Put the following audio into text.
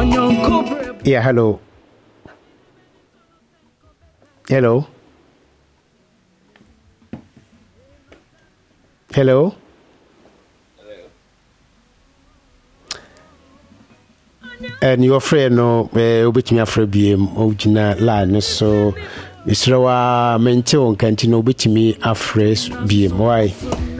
Yeah, hello. Hello. Hello. And your friend no which me afraid be original line so Mr. Wa maintain can't no which me afraid be why